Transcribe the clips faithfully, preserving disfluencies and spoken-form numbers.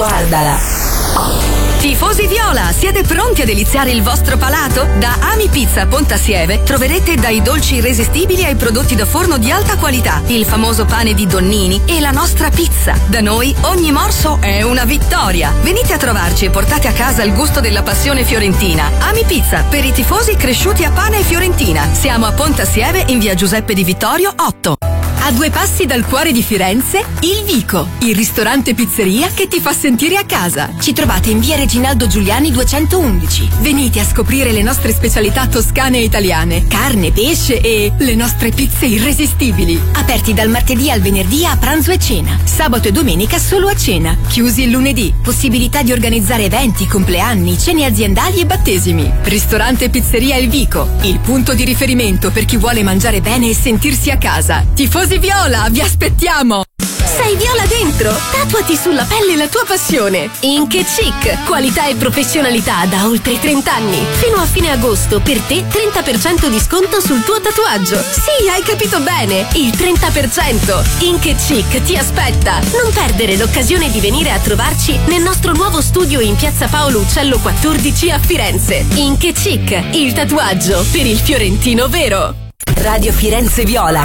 Guardala. Tifosi viola, siete pronti a deliziare il vostro palato? Da Ami Pizza Pontasieve troverete dai dolci irresistibili ai prodotti da forno di alta qualità, il famoso pane di Donnini e la nostra pizza. Da noi ogni morso è una vittoria. Venite a trovarci e portate a casa il gusto della passione fiorentina. Ami Pizza, per i tifosi cresciuti a pane e fiorentina. Siamo a Pontasieve in via Giuseppe Di Vittorio otto. A due passi dal cuore di Firenze, Il Vico, il ristorante pizzeria che ti fa sentire a casa. Ci trovate in via Reginaldo Giuliani duecentoundici. Venite a scoprire le nostre specialità toscane e italiane, carne, pesce e le nostre pizze irresistibili. Aperti dal martedì al venerdì a pranzo e cena. Sabato e domenica solo a cena. Chiusi il lunedì. Possibilità di organizzare eventi, compleanni, cene aziendali e battesimi. Ristorante pizzeria Il Vico, il punto di riferimento per chi vuole mangiare bene e sentirsi a casa. Tifosi viola, vi aspettiamo! Sei viola dentro? Tatuati sulla pelle la tua passione. Ink e Chic, qualità e professionalità da oltre trenta anni. Fino a fine agosto per te trenta per cento di sconto sul tuo tatuaggio. Sì, hai capito bene, il trenta per cento. Ink e Chic ti aspetta. Non perdere l'occasione di venire a trovarci nel nostro nuovo studio in piazza Paolo Uccello quattordici a Firenze. Ink e Chic, il tatuaggio per il fiorentino vero. Radio Firenze Viola.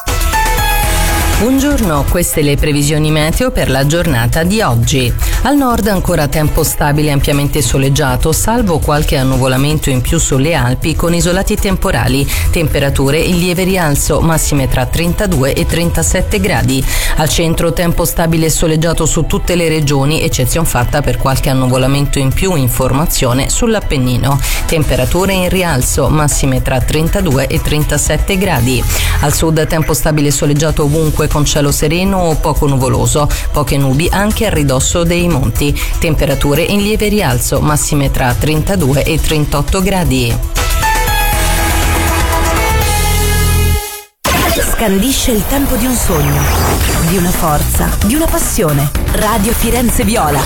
Buongiorno, queste le previsioni meteo per la giornata di oggi. Al nord ancora tempo stabile ampiamente soleggiato, salvo qualche annuvolamento in più sulle Alpi con isolati temporali. Temperature in lieve rialzo, massime tra trentadue e trentasette gradi. Al centro tempo stabile e soleggiato su tutte le regioni, eccezion fatta per qualche annuvolamento in più in formazione sull'Appennino. Temperature in rialzo, massime tra trentadue e trentasette gradi. Al sud tempo stabile e soleggiato ovunque con cielo sereno o poco nuvoloso, poche nubi anche a ridosso dei monti. Temperature in lieve rialzo, massime tra trentadue e trentotto gradi. Scandisce il tempo di un sogno, di una forza, di una passione. Radio Firenze Viola.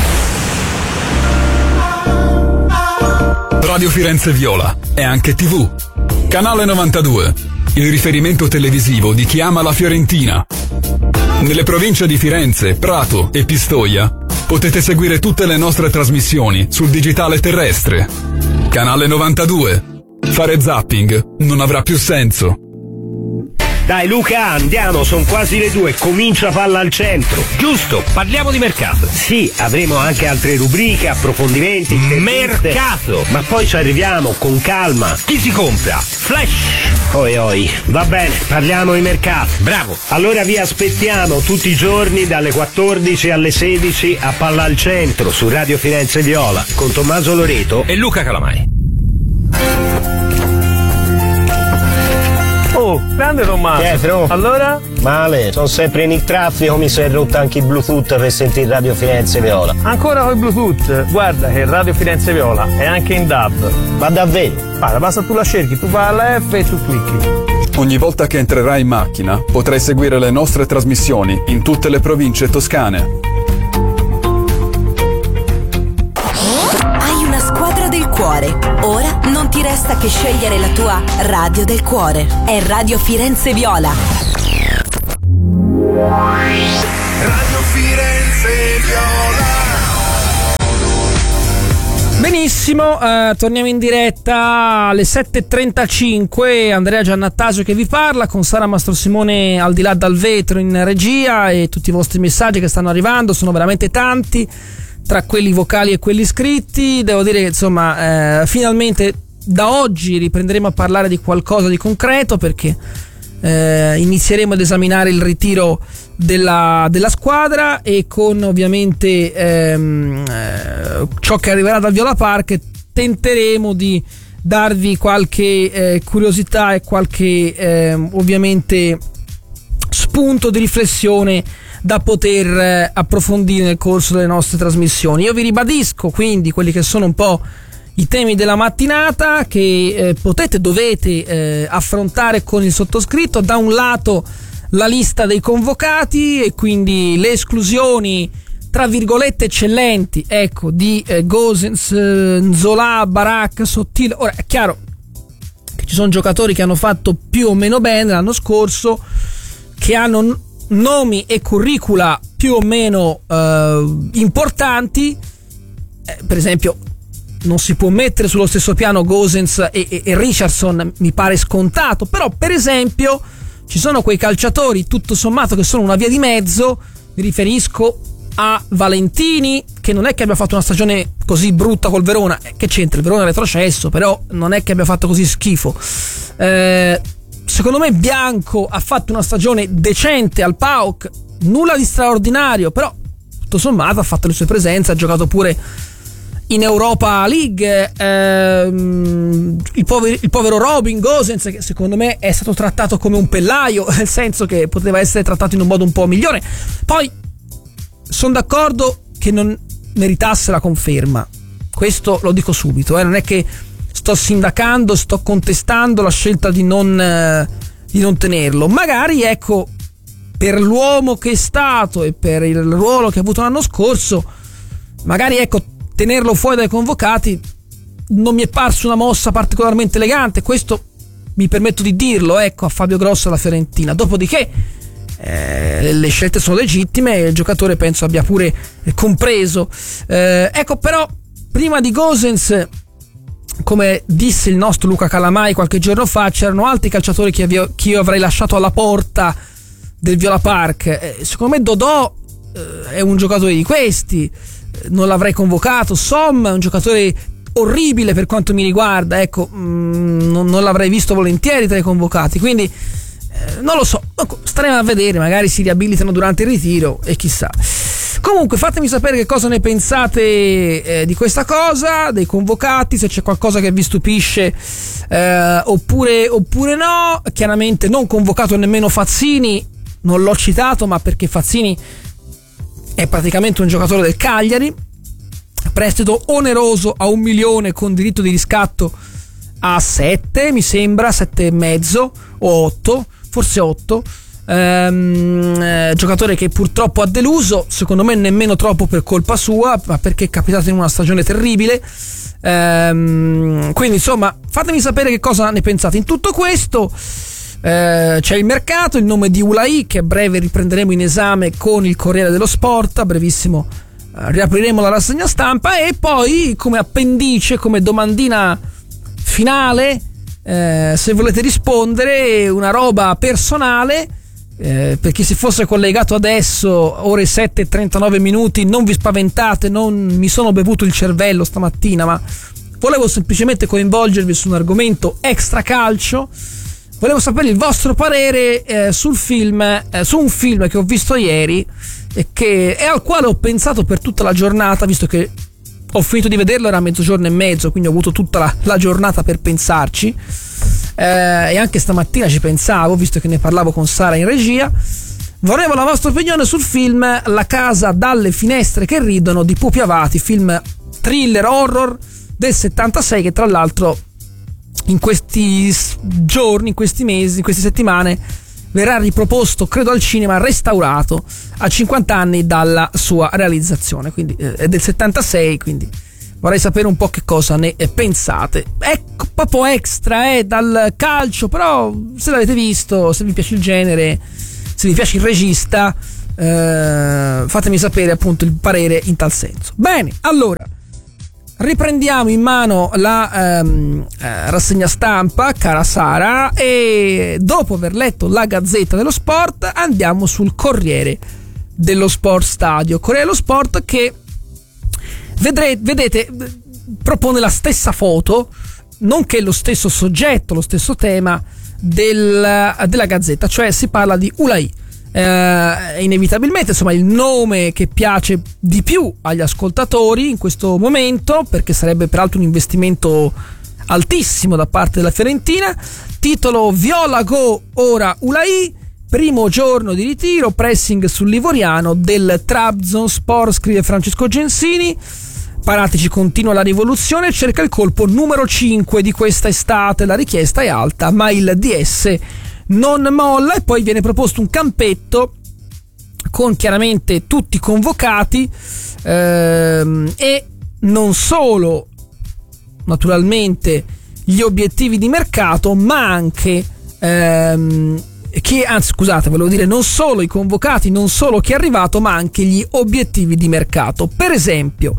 Radio Firenze Viola è anche tivù. Canale novantadue, il riferimento televisivo di chi ama la Fiorentina. Nelle province di Firenze, Prato e Pistoia potete seguire tutte le nostre trasmissioni sul digitale terrestre. Canale novantadue. Fare zapping non avrà più senso. Dai Luca, andiamo, sono quasi le due, comincia Palla al Centro. Giusto, parliamo di mercato. Sì, avremo anche altre rubriche, approfondimenti. Mercato! Ma poi ci arriviamo, con calma. Chi si compra? Flash! Oi oi, va bene, parliamo di mercato. Bravo! Allora vi aspettiamo tutti i giorni dalle quattordici alle sedici a Palla al Centro su Radio Firenze Viola con Tommaso Loreto e Luca Calamai. Oh, grande Tommaso. Pietro. Allora? Male, sono sempre in il traffico, mi si è rotto anche il Bluetooth per sentire Radio Firenze Viola. Ancora con il Bluetooth? Guarda che Radio Firenze Viola è anche in D A B. Ma davvero? Guarda, basta tu la cerchi, tu fai la F e tu clicchi. Ogni volta che entrerai in macchina potrai seguire le nostre trasmissioni in tutte le province toscane. Hai una squadra del cuore. Ora non ti resta che scegliere la tua radio del cuore. È Radio Firenze Viola. Radio Firenze Viola. Benissimo, eh, torniamo in diretta alle sette e trentacinque. Andrea Giannattasio che vi parla con Sara Mastrosimone al di là dal vetro in regia, e tutti i vostri messaggi che stanno arrivando sono veramente tanti, tra quelli vocali e quelli scritti. Devo dire che insomma eh, finalmente da oggi riprenderemo a parlare di qualcosa di concreto, perché eh, inizieremo ad esaminare il ritiro della, della squadra, e con ovviamente ehm, eh, ciò che arriverà dal Viola Park tenteremo di darvi qualche eh, curiosità e qualche eh, ovviamente spunto di riflessione da poter eh, approfondire nel corso delle nostre trasmissioni. Io vi ribadisco quindi quelli che sono un po' i temi della mattinata che eh, potete, dovete eh, affrontare con il sottoscritto. Da un lato la lista dei convocati e quindi le esclusioni tra virgolette eccellenti, ecco, di eh, Gosens, eh, Nzola, Barak, Sottile. Ora è chiaro che ci sono giocatori che hanno fatto più o meno bene l'anno scorso, che hanno nomi e curricula più o meno eh, importanti. Eh, per esempio, non si può mettere sullo stesso piano Gosens e, e, e Richardson, mi pare scontato, però per esempio ci sono quei calciatori tutto sommato che sono una via di mezzo. Mi riferisco a Valentini, che non è che abbia fatto una stagione così brutta col Verona, che c'entra, il Verona è retrocesso, però non è che abbia fatto così schifo. Eh, secondo me Bianco ha fatto una stagione decente al P A O K, nulla di straordinario, però tutto sommato ha fatto le sue presenze, ha giocato pure in Europa League. Ehm, il, povero, il povero Robin Gosens, che secondo me è stato trattato come un pellaio, nel senso che poteva essere trattato in un modo un po' migliore. Poi sono d'accordo che non meritasse la conferma, questo lo dico subito, eh. Non è che sto sindacando, sto contestando la scelta di non, eh, di non tenerlo. Magari, ecco, per l'uomo che è stato e per il ruolo che ha avuto l'anno scorso, magari, ecco, tenerlo fuori dai convocati non mi è parso una mossa particolarmente elegante. Questo mi permetto di dirlo, ecco, a Fabio Grosso alla Fiorentina. Dopodiché eh, le scelte sono legittime e il giocatore penso abbia pure compreso. Eh, ecco, però prima di Gosens, come disse il nostro Luca Calamai qualche giorno fa, c'erano altri calciatori che io, che io avrei lasciato alla porta del Viola Park. Eh, secondo me Dodò eh, è un giocatore di questi, non l'avrei convocato. Som è un giocatore orribile per quanto mi riguarda, ecco, mh, non, non l'avrei visto volentieri tra i convocati, quindi eh, non lo so, staremo a vedere, magari si riabilitano durante il ritiro e chissà. Comunque fatemi sapere che cosa ne pensate eh, di questa cosa, dei convocati, se c'è qualcosa che vi stupisce eh, oppure, oppure no. Chiaramente non convocato nemmeno Fazzini, non l'ho citato, ma perché Fazzini è praticamente un giocatore del Cagliari, prestito oneroso a un milione con diritto di riscatto a sette, mi sembra, sette e mezzo o otto, forse otto. Ehm, eh, giocatore che purtroppo ha deluso, secondo me nemmeno troppo per colpa sua, ma perché è capitato in una stagione terribile. Ehm, quindi insomma, fatemi sapere che cosa ne pensate. In tutto questo eh, c'è il mercato, il nome di Ulai che a breve riprenderemo in esame con il Corriere dello Sport, a brevissimo eh, riapriremo la rassegna stampa, e poi come appendice, come domandina finale, eh, se volete rispondere, una roba personale. Eh, per chi si fosse collegato adesso, ore sette e trentanove minuti, non vi spaventate, non mi sono bevuto il cervello stamattina, ma volevo semplicemente coinvolgervi su un argomento extra calcio. Volevo sapere il vostro parere eh, sul film, eh, su un film che ho visto ieri e, che, e al quale ho pensato per tutta la giornata, visto che ho finito di vederlo, era mezzogiorno e mezzo, quindi ho avuto tutta la, la giornata per pensarci. Eh, e anche stamattina ci pensavo, visto che ne parlavo con Sara in regia. Volevo la vostra opinione sul film La casa dalle finestre che ridono di Pupi Avati, film thriller horror del settantasei, che tra l'altro in questi giorni, in questi mesi, in queste settimane verrà riproposto, credo, al cinema, restaurato a cinquanta anni dalla sua realizzazione. Quindi eh, è del settantasei, quindi vorrei sapere un po' che cosa ne pensate. Ecco, proprio extra eh, dal calcio, però se l'avete visto, se vi piace il genere, se vi piace il regista, eh, fatemi sapere appunto il parere in tal senso. Bene, allora riprendiamo in mano la ehm, eh, rassegna stampa, cara Sara, e dopo aver letto la Gazzetta dello Sport andiamo sul Corriere dello Sport Stadio. Corriere dello Sport che Vedrete, vedete, propone la stessa foto, nonché lo stesso soggetto, lo stesso tema del, della Gazzetta, cioè si parla di Ulai. Eh, inevitabilmente, insomma, il nome che piace di più agli ascoltatori in questo momento, perché sarebbe peraltro un investimento altissimo da parte della Fiorentina. Titolo: Viola go, ora Ulai, primo giorno di ritiro, pressing sul livoriano del Trabzonspor, scrive Francesco Gensini. Paratici continua la rivoluzione, cerca il colpo numero cinque di questa estate, la richiesta è alta ma il D S non molla, e poi viene proposto un campetto con chiaramente tutti convocati ehm, e non solo naturalmente gli obiettivi di mercato, ma anche ehm, chi, anzi scusate, volevo dire non solo i convocati, non solo chi è arrivato, ma anche gli obiettivi di mercato. Per esempio,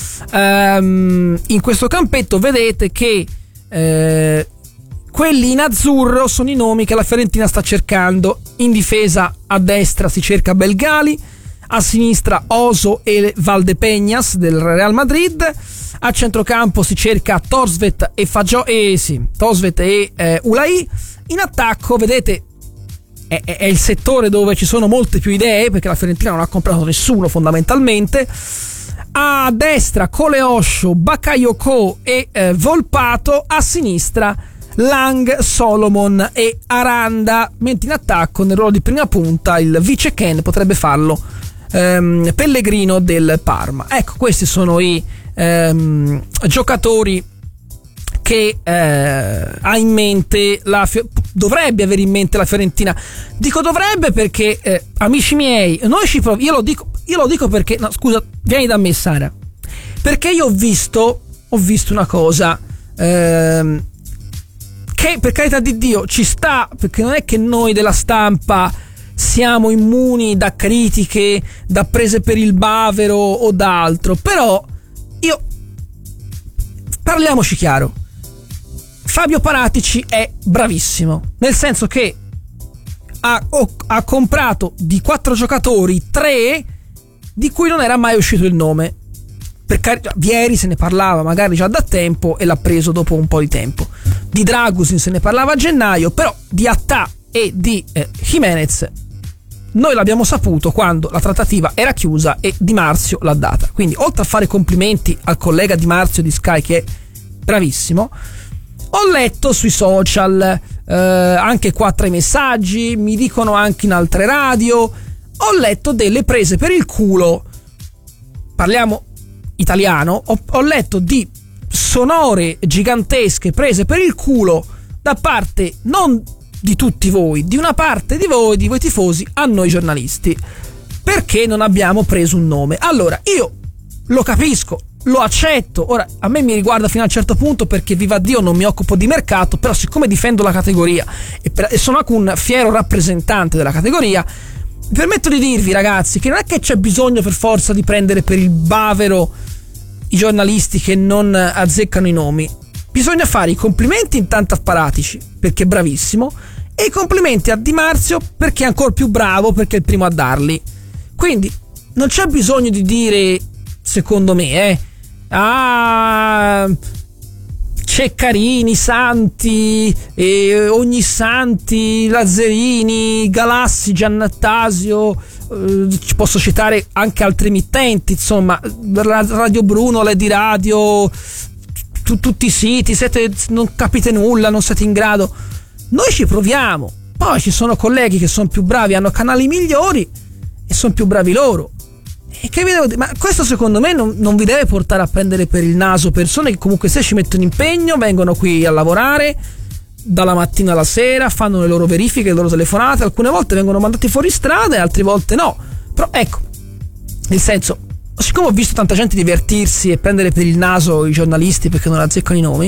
um, in questo campetto vedete che eh, quelli in azzurro sono i nomi che la Fiorentina sta cercando. In difesa a destra si cerca Belgali, a sinistra Oso e Valdepeñas del Real Madrid, a centrocampo si cerca Torsvet e Fagio eh, sì, Torsvet e eh, Ulai. In attacco vedete è, è, è il settore dove ci sono molte più idee, perché la Fiorentina non ha comprato nessuno fondamentalmente. A destra Coleoscio, Bakayoko e eh, Volpato, a sinistra Lang, Solomon e Aranda, mentre in attacco nel ruolo di prima punta il vice Ken potrebbe farlo ehm, Pellegrino del Parma. Ecco, questi sono i ehm, giocatori che eh, ha in mente la dovrebbe avere in mente la Fiorentina. Dico dovrebbe perché eh, amici miei, noi ci proviamo. Io lo dico, io lo dico perché no, scusa, vieni da me Sara, perché io ho visto ho visto una cosa ehm, che per carità di Dio ci sta, perché non è che noi della stampa siamo immuni da critiche, da prese per il bavero o da altro, però io parliamoci chiaro, Fabio Paratici è bravissimo, nel senso che ha, ha comprato di quattro giocatori tre di cui non era mai uscito il nome. Per car- Vieri se ne parlava magari già da tempo e l'ha preso dopo un po' di tempo. Di Dragusin se ne parlava a gennaio, però di Attà e di eh, Jimenez noi l'abbiamo saputo quando la trattativa era chiusa e Di Marzio l'ha data. Quindi oltre a fare complimenti al collega Di Marzio di Sky, che è bravissimo, ho letto sui social eh, anche qua tra i messaggi, mi dicono anche in altre radio, ho letto delle prese per il culo, parliamo italiano, ho, ho letto di sonore gigantesche prese per il culo da parte non di tutti voi, di una parte di voi, di voi tifosi, a noi giornalisti, perché non abbiamo preso un nome. Allora io lo capisco, lo accetto, ora a me mi riguarda fino a un certo punto perché viva Dio non mi occupo di mercato, però siccome difendo la categoria e, per, e sono anche un fiero rappresentante della categoria, mi permetto di dirvi ragazzi che non è che c'è bisogno per forza di prendere per il bavero i giornalisti che non azzeccano i nomi. Bisogna fare i complimenti intanto a Paratici perché è bravissimo e i complimenti a Di Marzio perché è ancora più bravo, perché è il primo a darli. Quindi non c'è bisogno di dire, secondo me, eh ah Ceccarini, Santi, eh, Ognissanti, Lazzarini, Galassi, Giannattasio, eh, ci posso citare anche altri emittenti, insomma, Radio Bruno, Lady Radio, tu, tutti i siti, siete, non capite nulla, non siete in grado. Noi ci proviamo, poi ci sono colleghi che sono più bravi, hanno canali migliori e sono più bravi loro. E che vi devo dire? Ma questo secondo me non, non vi deve portare a prendere per il naso persone che comunque se ci mettono impegno, vengono qui a lavorare dalla mattina alla sera, fanno le loro verifiche, le loro telefonate, alcune volte vengono mandati fuori strada e altre volte no. Però ecco, nel senso, siccome ho visto tanta gente divertirsi e prendere per il naso i giornalisti perché non azzeccano i nomi,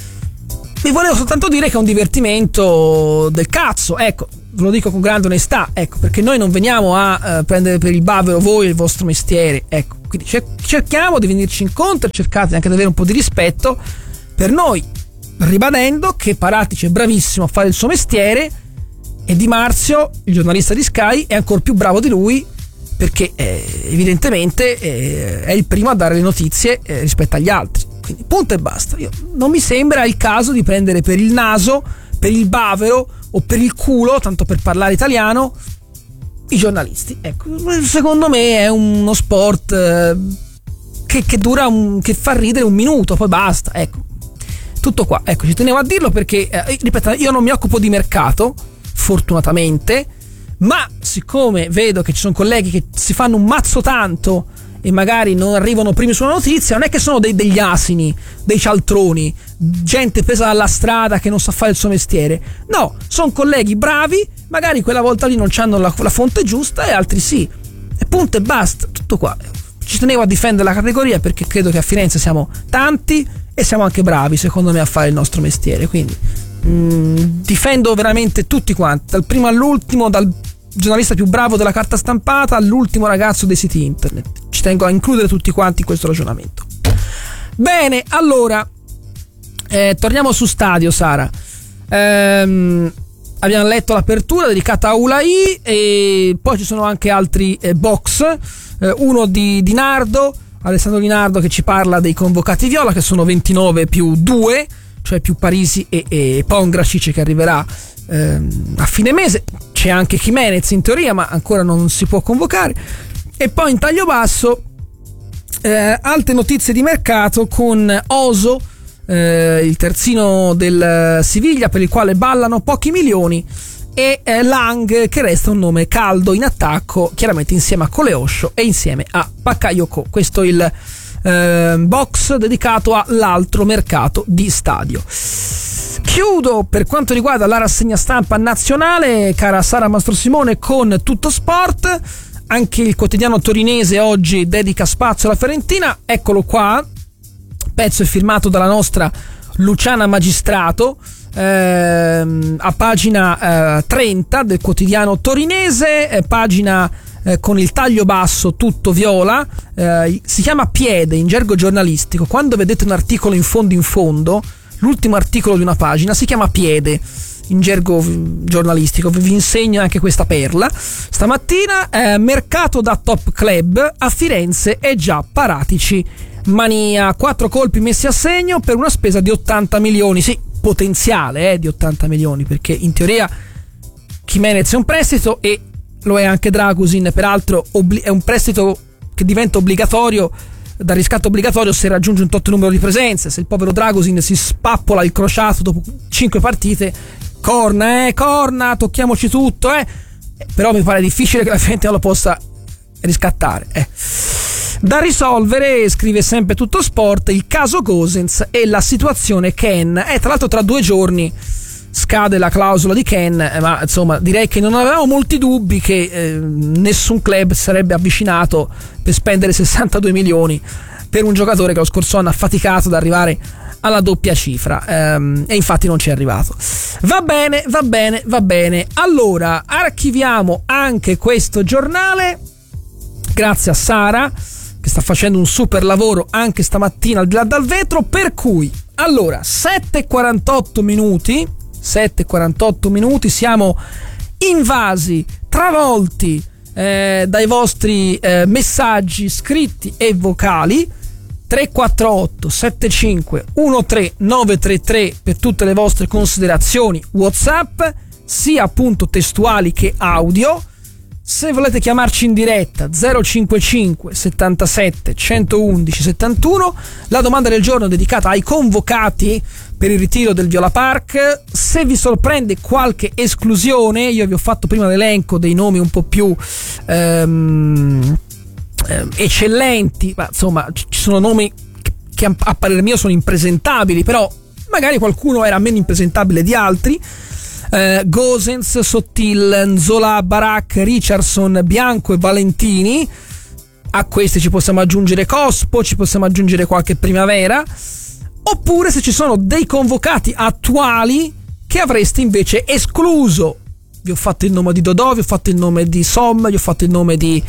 vi volevo soltanto dire che è un divertimento del cazzo, ecco, ve lo dico con grande onestà, ecco, perché noi non veniamo a uh, prendere per il bavero voi il vostro mestiere, ecco, quindi cerchiamo di venirci incontro e cercate anche di avere un po' di rispetto per noi, ribadendo che Paratici è bravissimo a fare il suo mestiere e Di Marzio, il giornalista di Sky, è ancora più bravo di lui perché eh, evidentemente eh, è il primo a dare le notizie eh, rispetto agli altri. Quindi punto e basta. Io, non mi sembra il caso di prendere per il naso, per il bavero o per il culo, tanto per parlare italiano, i giornalisti. Ecco, secondo me è uno sport eh, che, che dura un, che fa ridere un minuto, poi basta. Ecco, tutto qua. Ecco, ci tenevo a dirlo perché eh, ripeto, io non mi occupo di mercato, fortunatamente, ma siccome vedo che ci sono colleghi che si fanno un mazzo tanto e magari non arrivano primi sulla notizia, non è che sono dei, degli asini, dei cialtroni, gente presa dalla strada che non sa fare il suo mestiere. No, sono colleghi bravi, magari quella volta lì non hanno la, la fonte giusta e altri sì. E punto e basta, tutto qua. Ci tenevo a difendere la categoria perché credo che a Firenze siamo tanti e siamo anche bravi, secondo me, a fare il nostro mestiere. Quindi mh, difendo veramente tutti quanti, dal primo all'ultimo, dal giornalista più bravo della carta stampata all'ultimo ragazzo dei siti internet. Ci tengo a includere tutti quanti in questo ragionamento. Bene, allora eh, torniamo su Stadio, Sara. Ehm, abbiamo letto l'apertura dedicata a Ulai e poi ci sono anche altri eh, box, eh, uno di, di Nardo, Alessandro Di Nardo, che ci parla dei convocati viola, che sono ventinove più due, cioè più Parisi e, e Pongracic, che arriverà ehm, a fine mese. C'è anche Jimenez in teoria, ma ancora non si può convocare. E poi in taglio basso eh, altre notizie di mercato con Oso, eh, il terzino del Siviglia, per il quale ballano pochi milioni, e eh, Lang, che resta un nome caldo in attacco, chiaramente insieme a Coleoscio e insieme a Bakayoko. Questo è il eh, box dedicato all'altro mercato di Stadio. Chiudo per quanto riguarda la rassegna stampa nazionale, cara Sara Mastrosimone, con Tutto Sport. Anche il quotidiano torinese oggi dedica spazio alla Fiorentina. Eccolo qua, pezzo è firmato dalla nostra Luciana Magistrato, ehm, a pagina eh, trenta del quotidiano torinese, eh, pagina eh, con il taglio basso tutto viola, eh, si chiama piede in gergo giornalistico. Quando vedete un articolo in fondo in fondo, l'ultimo articolo di una pagina si chiama piede in gergo giornalistico. Vi insegno anche questa perla stamattina. Eh, mercato da top club a Firenze è già Paratici mania, quattro colpi messi a segno per una spesa di ottanta milioni, sì, potenziale eh, di ottanta milioni, perché in teoria Jimenez è un prestito e lo è anche Dragusin, peraltro obli- è un prestito che diventa obbligatorio, da riscatto obbligatorio, se raggiunge un tot numero di presenze. Se il povero Dragusin si spappola il crociato dopo cinque partite, corna, eh, corna, tocchiamoci tutto, eh. Però mi pare difficile che la Fiorentina lo possa riscattare, eh. Da risolvere, scrive sempre Tutto Sport, il caso Gosens e la situazione Ken. Eh, tra l'altro tra due giorni scade la clausola di Ken, eh, ma insomma direi che non avevamo molti dubbi che eh, nessun club sarebbe avvicinato per spendere sessantadue milioni per un giocatore che lo scorso anno ha faticato ad arrivare alla doppia cifra, ehm, e infatti non ci è arrivato. Va bene, va bene, va bene. Allora, archiviamo anche questo giornale, grazie a Sara, che sta facendo un super lavoro anche stamattina al di là dal vetro, per cui, allora, sette e quarantotto minuti, sette e quarantotto minuti, siamo invasi, travolti eh, dai vostri eh, messaggi scritti e vocali. Tre quattro otto sette cinque uno tre nove tre tre per tutte le vostre considerazioni WhatsApp, sia appunto testuali che audio. Se volete chiamarci in diretta, zero cinquantacinque settantasette centoundici settantuno. La domanda del giorno è dedicata ai convocati per il ritiro del Viola Park. Se vi sorprende qualche esclusione, io vi ho fatto prima l'elenco dei nomi un po' più ehm, eccellenti, ma insomma ci sono nomi che a parer mio sono impresentabili, però magari qualcuno era meno impresentabile di altri. eh, Gosens, Sottil, Nzola, Barak, Richardson, Bianco e Valentini. A questi ci possiamo aggiungere Cospo, ci possiamo aggiungere qualche Primavera, oppure se ci sono dei convocati attuali che avreste invece escluso. Vi ho fatto il nome di Dodò, vi ho fatto il nome di Som, vi ho fatto il nome di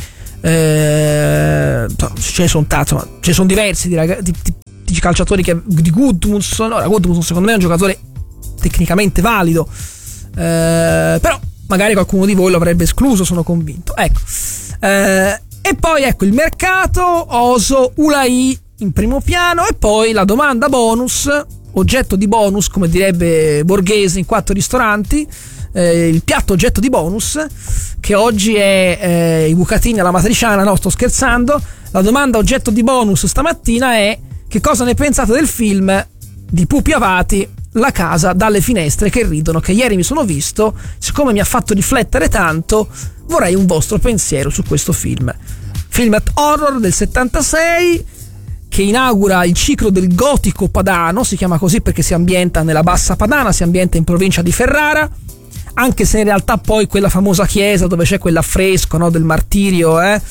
Eh, ce ne sono tanti, ce ne sono diversi di, rag- di, di, di calciatori che, di Gudmundsson. No, Gudmundsson secondo me è un giocatore tecnicamente valido, eh, però magari qualcuno di voi lo avrebbe escluso, sono convinto, ecco. Eh, e poi ecco il mercato, Oso, Ulai in primo piano, e poi la domanda bonus, oggetto di bonus come direbbe Borghese in Quattro Ristoranti. Eh, il piatto oggetto di bonus, che oggi è eh, i bucatini alla matriciana. No, sto scherzando. La domanda oggetto di bonus stamattina è: che cosa ne pensate del film di Pupi Avati, La casa dalle finestre che ridono, che ieri mi sono visto. Siccome mi ha fatto riflettere tanto, vorrei un vostro pensiero su questo film. Film horror del settantasei, che inaugura il ciclo del gotico padano. Si chiama così perché si ambienta nella Bassa Padana, si ambienta in provincia di Ferrara, anche se in realtà poi quella famosa chiesa dove c'è quell'affresco, no, del martirio eh,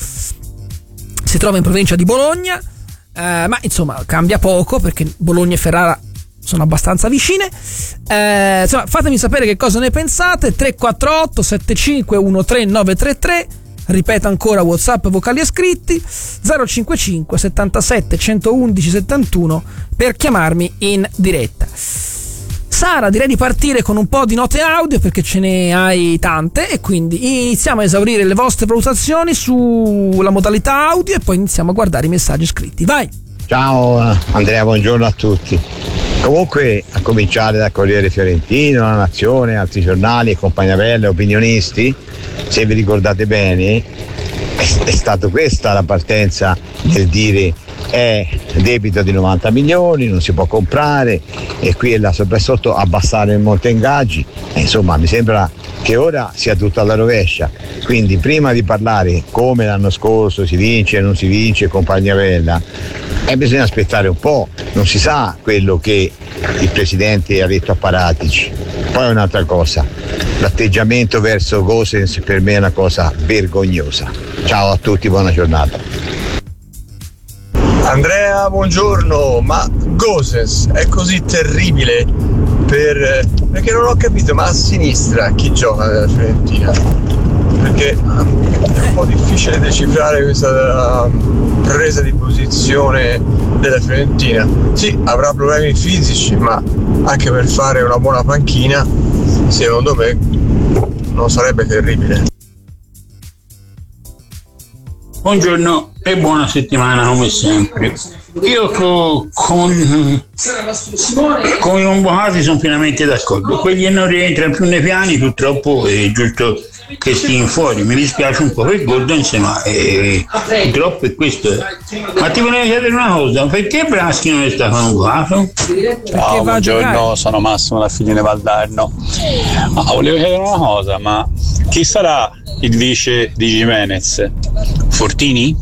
si trova in provincia di Bologna, eh, ma insomma cambia poco, perché Bologna e Ferrara sono abbastanza vicine. Eh, insomma, fatemi sapere che cosa ne pensate. Tre quattro otto sette cinque uno tre nove tre tre. Ripeto ancora, WhatsApp, vocali e scritti zero cinquantacinque settantasette centoundici settantuno per chiamarmi in diretta. Sara, direi di partire con un po' di note audio perché ce ne hai tante, e quindi iniziamo a esaurire le vostre valutazioni sulla modalità audio e poi iniziamo a guardare i messaggi scritti. Vai! Ciao Andrea, buongiorno a tutti. Comunque, a cominciare dal Corriere Fiorentino, La Nazione, altri giornali e compagnia bella, opinionisti, se vi ricordate bene, è, è stata questa la partenza del dire è debito di novanta milioni, non si può comprare, e qui è là sopra e sotto abbassare il monte ingaggi. E insomma, mi sembra che ora sia tutto alla rovescia, quindi prima di parlare come l'anno scorso si vince, non si vince, compagnia bella, e bisogna aspettare un po', non si sa quello che il presidente ha detto a Paratici. Poi un'altra cosa, l'atteggiamento verso Gosens per me è una cosa vergognosa. Ciao a tutti, buona giornata. Andrea, buongiorno, ma Gosens è così terribile per... perché non ho capito, ma a sinistra chi gioca nella Fiorentina? Perché è un po' difficile decifrare questa presa di posizione della Fiorentina. Sì, avrà problemi fisici, ma anche per fare una buona panchina, secondo me, non sarebbe terribile. Buongiorno e buona settimana come sempre. Io co, con, con i convocati sono pienamente d'accordo. Quelli che non rientrano più nei piani purtroppo è giusto che stiano fuori. Mi dispiace un po' per Gosens, ma è, purtroppo è questo. Ma ti volevo chiedere una cosa, perché Braschi non è stato convocato? Ciao, buongiorno, sono Massimo da Figline Valdarno. Ah, volevo chiedere una cosa, ma chi sarà il vice di Gimenez? Fortini?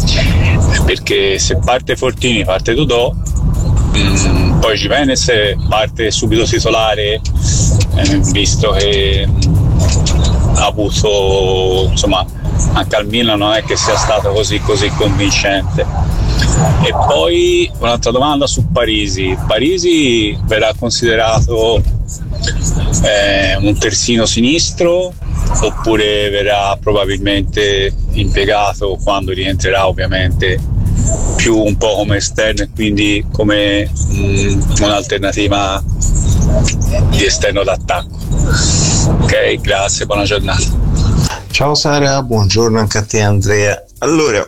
Perché se parte Fortini parte Totò, mh, poi Gimenez parte subito titolare, eh, visto che mh, ha avuto, insomma, anche al Milan non è che sia stato così così convincente. E poi un'altra domanda su Parisi. Parisi verrà considerato eh, un terzino sinistro oppure verrà probabilmente impiegato quando rientrerà, ovviamente più un po' come esterno e quindi come mh, un'alternativa di esterno d'attacco. Ok, grazie, buona giornata. Ciao Sara, buongiorno anche a te Andrea. Allora,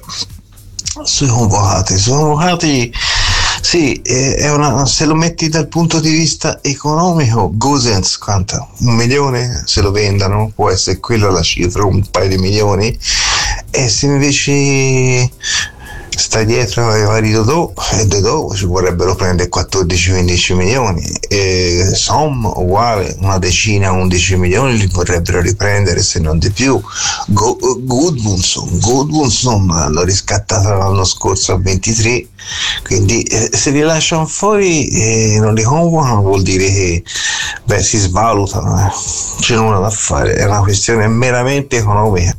sui convocati, sui convocati sì, è una, se lo metti dal punto di vista economico, Gosens quanto? Un milione se lo vendano, può essere quella la cifra, un paio di milioni. E se invece sta dietro ai vari Dodò, e Dodò ci vorrebbero prendere quattordici quindici milioni, e Som uguale, una decina undici milioni li vorrebbero riprendere, se non di più. Go, Gudmundsson Gudmundsson l'hanno riscattato l'anno scorso a ventitré, quindi eh, se li lasciano fuori e eh, non li convocano vuol dire che beh, si svalutano, eh. c'è nulla da fare, è una questione meramente economica.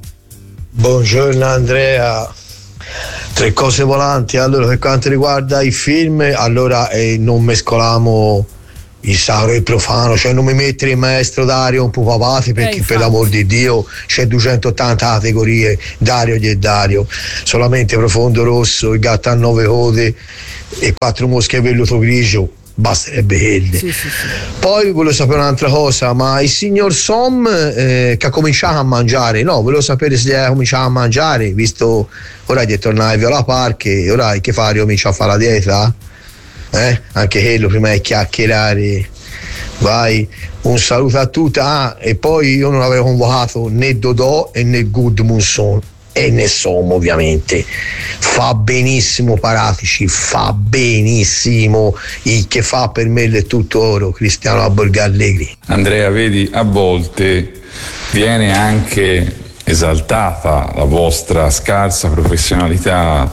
Buongiorno Andrea. Tre cose volanti. Allora, per quanto riguarda i film, allora eh, non mescoliamo il sacro e il profano, cioè non mi mettere il maestro Dario un po' papati, perché eh, per l'amor di Dio c'è duecentottanta categorie, Dario gli è Dario, solamente Profondo Rosso, Il gatto a nove code e Quattro mosche a velluto grigio, basterebbe quelli. Sì, sì, sì. Poi volevo sapere un'altra cosa, ma il signor Som eh, che ha cominciato a mangiare, no, volevo sapere se ha cominciato a mangiare, visto ora di tornare a Viola Park, e ora che fare, comincia a fare la dieta? Eh? Anche quello prima di chiacchierare. Vai, un saluto a tutti. Ah, e poi io non avevo convocato né Dodò e né Gudmundsson e ne Som, ovviamente. Fa benissimo Paratici, fa benissimo, il che fa per me è tutto oro, Cristiano Borghi Allegri. Andrea, vedi, a volte viene anche esaltata la vostra scarsa professionalità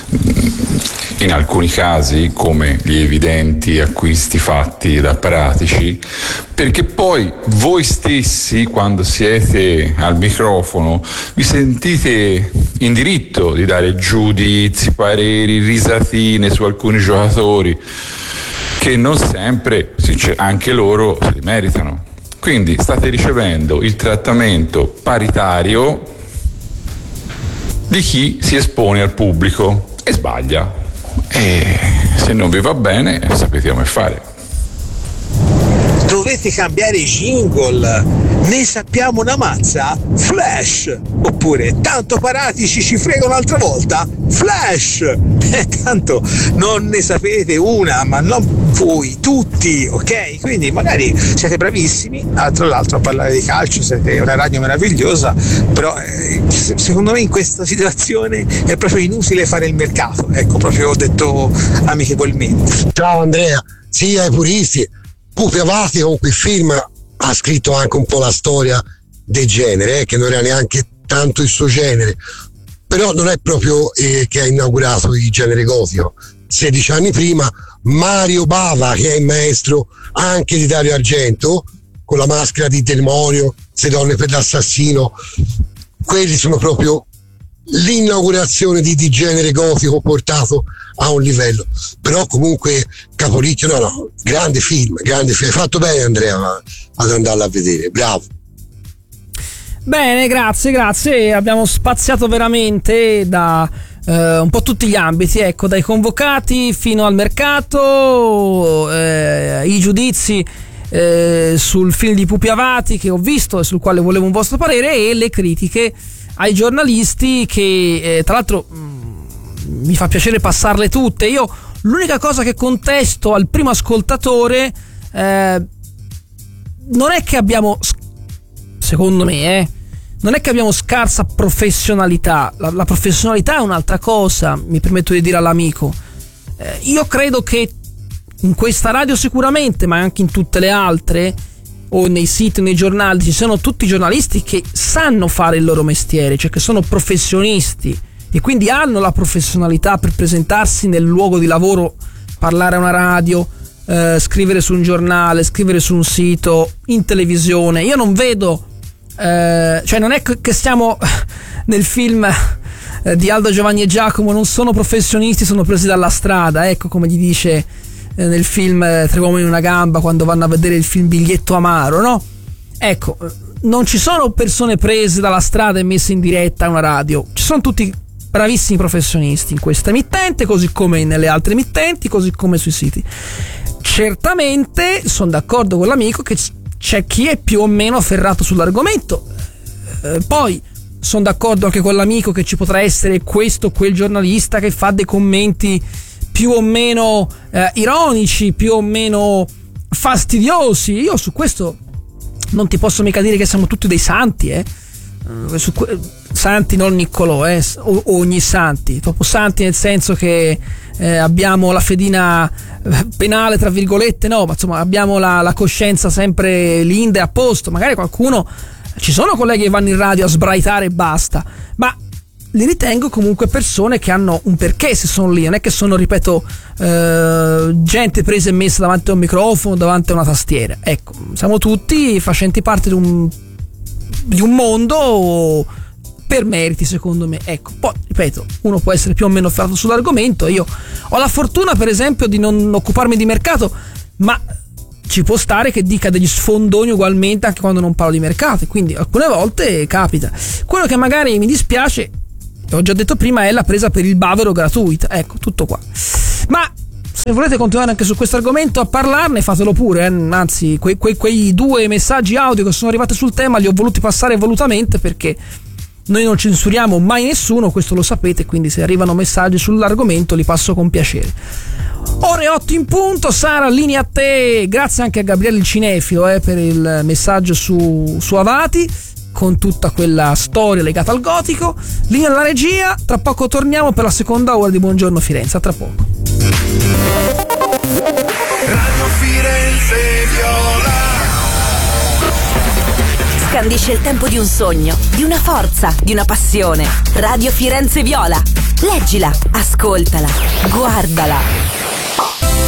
in alcuni casi, come gli evidenti acquisti fatti da Paratici, perché poi voi stessi, quando siete al microfono, vi sentite in diritto di dare giudizi, pareri, risatine su alcuni giocatori che non sempre anche loro si meritano. Quindi state ricevendo il trattamento paritario di chi si espone al pubblico e sbaglia. E se non vi va bene, sapete come fare. Dovete cambiare i jingle, ne sappiamo una mazza? Flash! Oppure tanto paratici ci frega un'altra volta? Flash! Eh, tanto non ne sapete una, ma non voi, tutti, ok? Quindi magari siete bravissimi, tra l'altro a parlare di calcio, siete una radio meravigliosa, però eh, secondo me in questa situazione è proprio inutile fare il mercato, ecco, proprio ho detto amichevolmente. Ciao Andrea, sì ai puristi, Pupi Avati con quel film ha scritto anche un po' la storia del genere, eh, che non era neanche tanto il suo genere, però non è proprio eh, che ha inaugurato il genere gotico. sedici anni prima Mario Bava, che è il maestro anche di Dario Argento, con La maschera di demonio, Se donne per l'assassino, quelli sono proprio l'inaugurazione di, di genere gotico portato a un livello. Però comunque Capolicchio, no no, grande film, grande film, hai fatto bene Andrea ad andarla a vedere, bravo. Bene, grazie, grazie, abbiamo spaziato veramente da eh, un po' tutti gli ambiti, ecco, dai convocati fino al mercato, eh, i giudizi eh, sul film di Pupi Avati che ho visto e sul quale volevo un vostro parere, e le critiche ai giornalisti che eh, tra l'altro mh, mi fa piacere passarle tutte. Io l'unica cosa che contesto al primo ascoltatore eh, non è che abbiamo, secondo me eh, non è che abbiamo scarsa professionalità, la, la professionalità è un'altra cosa, mi permetto di dire all'amico. eh, io credo che in questa radio sicuramente, ma anche in tutte le altre, o nei siti, nei giornali, ci sono tutti i giornalisti che sanno fare il loro mestiere, cioè che sono professionisti e quindi hanno la professionalità per presentarsi nel luogo di lavoro, parlare a una radio, eh, scrivere su un giornale, scrivere su un sito, in televisione. Io non vedo, eh, cioè non è che stiamo nel film eh, di Aldo, Giovanni e Giacomo, non sono professionisti, sono presi dalla strada, ecco come gli dice nel film Tre uomini in una gamba quando vanno a vedere il film Biglietto amaro, no? Ecco, non ci sono persone prese dalla strada e messe in diretta a una radio, ci sono tutti bravissimi professionisti in questa emittente, così come nelle altre emittenti, così come sui siti. Certamente sono d'accordo con l'amico che c'è chi è più o meno afferrato sull'argomento, eh, poi sono d'accordo anche con l'amico che ci potrà essere questo o quel giornalista che fa dei commenti più o meno eh, ironici, più o meno fastidiosi. Io su questo non ti posso mica dire che siamo tutti dei santi, eh. Su que- santi non Niccolò, eh, o- ogni santi, proprio santi nel senso che eh, abbiamo la fedina penale tra virgolette, no, ma insomma abbiamo la, la coscienza sempre linda e a posto. Magari qualcuno, ci sono colleghi che vanno in radio a sbraitare e basta, ma li ritengo comunque persone che hanno un perché se sono lì, non è che sono, ripeto, eh, gente presa e messa davanti a un microfono, davanti a una tastiera. Ecco, siamo tutti facenti parte di un, di un mondo per meriti, secondo me. Ecco, poi, ripeto, uno può essere più o meno afferrato sull'argomento. Io ho la fortuna, per esempio, di non occuparmi di mercato, ma ci può stare che dica degli sfondoni ugualmente anche quando non parlo di mercato, quindi alcune volte capita. Quello che magari mi dispiace, ho già detto prima, è la presa per il bavero gratuita. Ecco, tutto qua. Ma se volete continuare anche su questo argomento a parlarne, fatelo pure, eh? Anzi, quei, quei, quei due messaggi audio che sono arrivati sul tema li ho voluti passare volutamente, perché noi non censuriamo mai nessuno, questo lo sapete, quindi se arrivano messaggi sull'argomento li passo con piacere. Ore otto in punto. Sara, linea a te. Grazie anche a Gabriele il Cinefilo eh, per il messaggio su, su Avati, con tutta quella storia legata al gotico. Linea alla regia, tra poco torniamo per la seconda ora di Buongiorno Firenze, a tra poco. Radio Firenze Viola. Scandisce il tempo di un sogno, di una forza, di una passione. Radio Firenze Viola. Leggila, ascoltala, guardala. A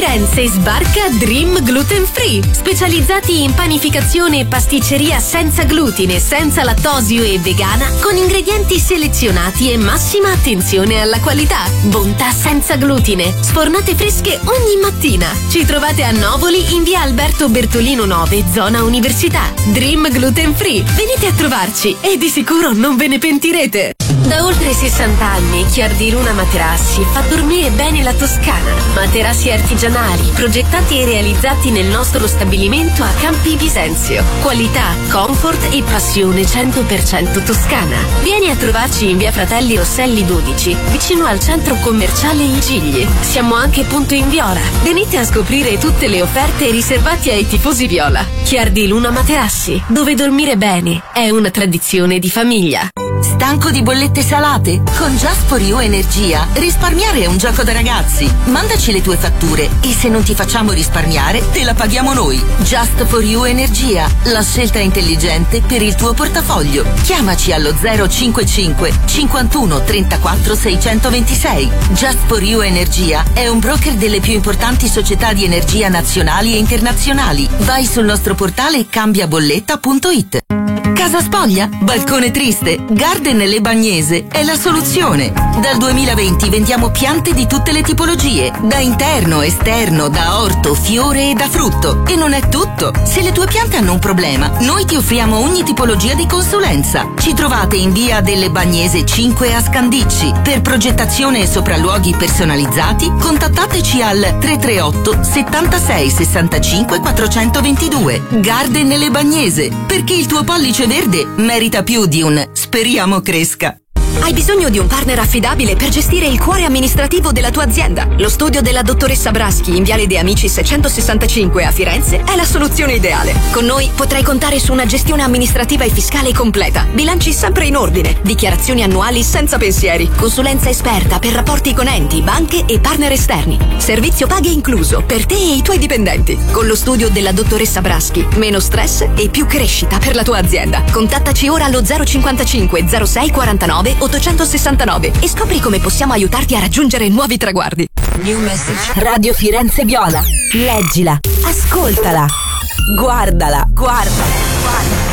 Firenze sbarca Dream Gluten Free, specializzati in panificazione e pasticceria senza glutine, senza lattosio e vegana, con ingredienti selezionati e massima attenzione alla qualità. Bontà senza glutine, sfornate fresche ogni mattina. Ci trovate a Novoli in via Alberto Bertolino nove, zona Università. Dream Gluten Free, venite a trovarci e di sicuro non ve ne pentirete. Da oltre sessanta anni Chiardi Luna Materassi fa dormire bene la Toscana. Materassi artigianali, progettati e realizzati nel nostro stabilimento a Campi Bisenzio. Qualità, comfort e passione cento per cento toscana. Vieni a trovarci in via Fratelli Rosselli dodici, vicino al centro commerciale I Gigli. Siamo anche punto in Viola. Venite a scoprire tutte le offerte riservate ai tifosi viola. Chiardi Luna Materassi, dove dormire bene è una tradizione di famiglia. Stanco di bollette salate? Con Just for You Energia risparmiare è un gioco da ragazzi. Mandaci le tue fatture e se non ti facciamo risparmiare te la paghiamo noi. Just for You Energia, la scelta intelligente per il tuo portafoglio. Chiamaci allo zero cinquantacinque cinquantuno trentaquattro seicentoventisei. Just for You Energia è un broker delle più importanti società di energia nazionali e internazionali. Vai sul nostro portale cambiabolletta punto it. Casa spoglia? Balcone triste? Garden Le Bagnese è la soluzione. Dal duemilaventi vendiamo piante di tutte le tipologie, da interno, esterno, da orto, fiore e da frutto. E non è tutto. Se le tue piante hanno un problema, noi ti offriamo ogni tipologia di consulenza. Ci trovate in via delle Bagnese cinque a Scandicci. Per progettazione e sopralluoghi personalizzati, contattateci al tre tre otto settantasei sessantacinque quattrocentoventidue. Garden Le Bagnese, perché il tuo pollice verde merita più di un speriamo cresca. Hai bisogno di un partner affidabile per gestire il cuore amministrativo della tua azienda? Lo studio della dottoressa Braschi in Viale De Amici seicentosessantacinque a Firenze è la soluzione ideale. Con noi potrai contare su una gestione amministrativa e fiscale completa, bilanci sempre in ordine, dichiarazioni annuali senza pensieri, consulenza esperta per rapporti con enti, banche e partner esterni, servizio paghe incluso per te e i tuoi dipendenti. Con lo studio della dottoressa Braschi, meno stress e più crescita per la tua azienda. Contattaci ora allo zero cinquantacinque zero sei quarantanove ottocentosessantanove e scopri come possiamo aiutarti a raggiungere nuovi traguardi. New Message. Radio Firenze Viola. Leggila, ascoltala, guardala, guarda, guarda.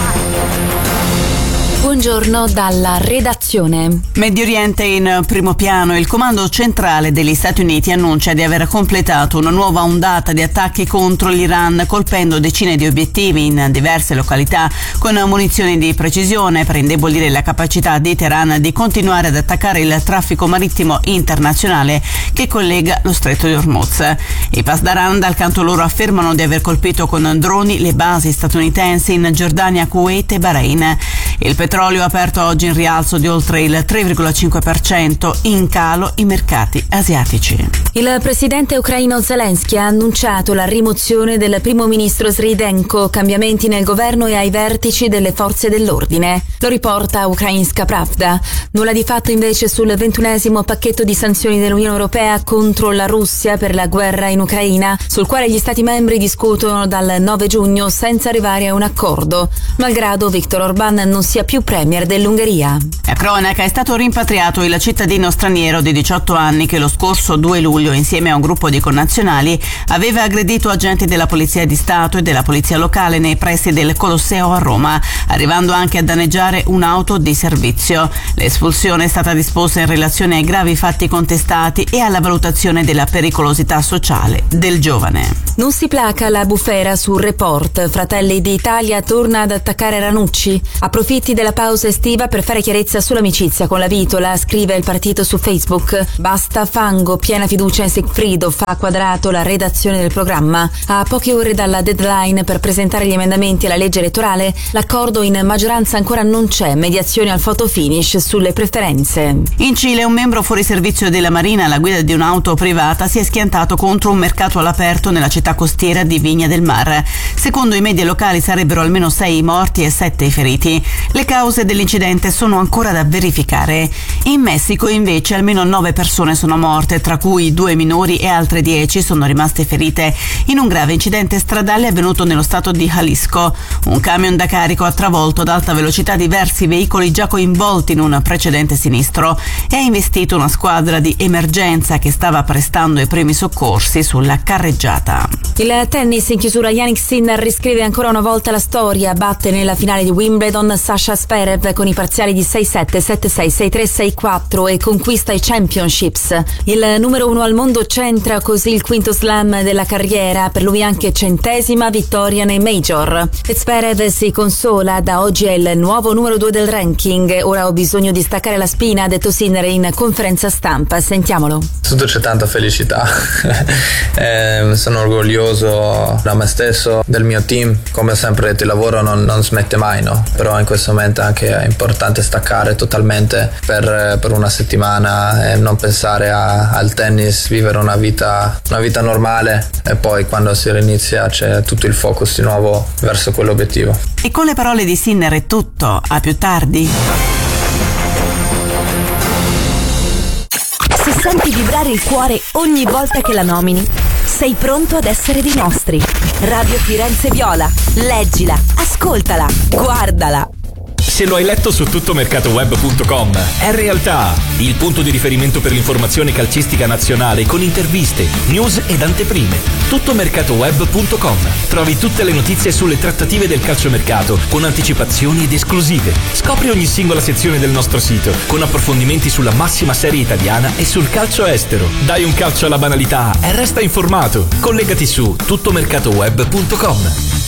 Buongiorno dalla redazione. Medio Oriente in primo piano. Il comando centrale degli Stati Uniti annuncia di aver completato una nuova ondata di attacchi contro l'Iran, colpendo decine di obiettivi in diverse località con munizioni di precisione per indebolire la capacità di Teheran di continuare ad attaccare il traffico marittimo internazionale che collega lo stretto di Hormuz. I Pasdaran dal canto loro affermano di aver colpito con droni le basi statunitensi in Giordania, Kuwait e Bahrain. Il petrolio ha aperto oggi in rialzo di oltre il tre virgola cinque per cento, in calo i mercati asiatici. Il presidente ucraino Zelensky ha annunciato la rimozione del primo ministro Sridenko, cambiamenti nel governo e ai vertici delle forze dell'ordine. Lo riporta Ukrainska Pravda. Nulla di fatto invece sul ventunesimo pacchetto di sanzioni dell'Unione Europea contro la Russia per la guerra in Ucraina, sul quale gli Stati membri discutono dal nove giugno senza arrivare a un accordo, malgrado Viktor Orban non sia più premier dell'Ungheria. A cronaca è stato rimpatriato il cittadino straniero di diciotto anni che lo scorso due luglio, insieme a un gruppo di connazionali, aveva aggredito agenti della Polizia di Stato e della Polizia locale nei pressi del Colosseo a Roma, arrivando anche a danneggiare un'auto di servizio. L'espulsione è stata disposta in relazione ai gravi fatti contestati e alla valutazione della pericolosità sociale del giovane. Non si placa la bufera sul Report. Fratelli d'Italia torna ad attaccare Ranucci. Approfitti della pausa estiva per fare chiarezza sull'amicizia con la Vitola, scrive il partito su Facebook. Basta fango, piena fiducia in Sigfrido, fa Quadrato la redazione del programma. A poche ore dalla deadline per presentare gli emendamenti alla legge elettorale, l'accordo in maggioranza ancora non c'è, mediazione al photo finish sulle preferenze. In Cile un membro fuori servizio della Marina alla guida di un'auto privata si è schiantato contro un mercato all'aperto nella città costiera di Viña del Mar. Secondo i media locali sarebbero almeno sei i morti e sette i feriti. Le cause dell'incidente sono ancora da verificare. In Messico invece almeno nove persone sono morte, tra cui due minori e altre dieci sono rimaste ferite in un grave incidente stradale avvenuto nello stato di Jalisco. Un camion da carico ha travolto ad alta velocità diversi veicoli già coinvolti in un precedente sinistro e ha investito una squadra di emergenza che stava prestando i primi soccorsi sulla carreggiata. Il tennis in chiusura, Jannik Sinner riscrive ancora una volta la storia, batte nella finale di Wimbledon Sasha Zverev con i parziali di sei sette, sette sei, sei tre, sei quattro e conquista i championships. Il numero uno al mondo centra così il quinto slam della carriera, per lui anche centesima vittoria nei major. Zverev si consola, da oggi è il nuovo numero due del ranking, ora ho bisogno di staccare la spina, ha detto Sinner in conferenza stampa, sentiamolo. Tutto c'è tanta felicità, eh, sono orgoglioso da me stesso, del mio team, come sempre detto il lavoro non, non smette mai, no? Però in questo momento anche è importante staccare totalmente per, per una settimana e non pensare a, al tennis, vivere una vita, una vita normale e poi quando si rinizia c'è tutto il focus di nuovo verso quell'obiettivo. E con le parole di Sinner è tutto, a più tardi. Se senti vibrare il cuore ogni volta che la nomini, sei pronto ad essere dei nostri. Radio Firenze Viola. Leggila, ascoltala, guardala. Se lo hai letto su tuttomercatoweb punto com, è realtà, il punto di riferimento per l'informazione calcistica nazionale con interviste, news ed anteprime. tuttomercatoweb punto com. Trovi tutte le notizie sulle trattative del calciomercato con anticipazioni ed esclusive. Scopri ogni singola sezione del nostro sito con approfondimenti sulla massima serie italiana e sul calcio estero. Dai un calcio alla banalità e resta informato. Collegati su tuttomercatoweb punto com.